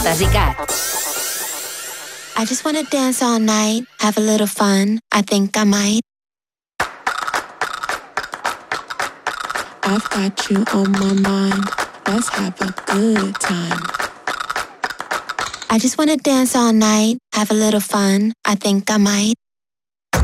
Desicat. I just wanna dance all night, have a little fun. I think I might. I've got you on my mind. Let's have a good time. I just wanna dance all night, have a little fun. I think I might.